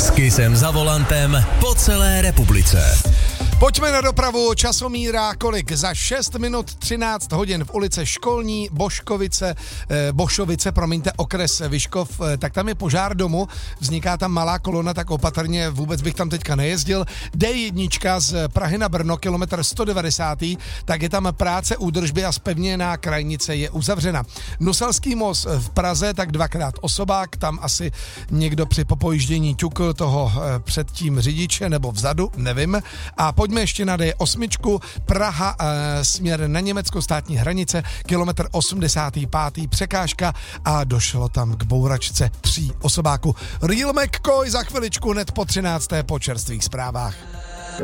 S Kissem za volantem po celé republice. Pojďme na dopravu. Časomíra kolik? Za 6 minut 13 hodin v ulice Školní, Bošovice, okres Vyškov, tak tam je požár domu, vzniká tam malá kolona, tak opatrně, vůbec bych tam teďka nejezdil. D1 z Prahy na Brno, kilometr 190, tak je tam práce údržby a zpevněná krajnice je uzavřena. Nuselský most v Praze, tak dvakrát osobák, tam asi někdo při popojíždění ťukl toho před tím řidiče nebo vzadu, nevím. A pojďme ještě na D8, Praha směr na Německo, státní hranice, kilometr 85. překážka a došlo tam k bouračce 3 osobáku. Real McCoy za chviličku hned po 13. po čerstvých zprávách.